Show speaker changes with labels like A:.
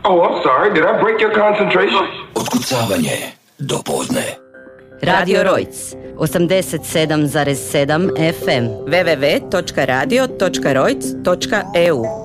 A: Oh, I'm sorry. Did I break your concentration?
B: Otkucavanje do podne.
C: Radio Rojc 87,7 FM www.radio.rojc.eu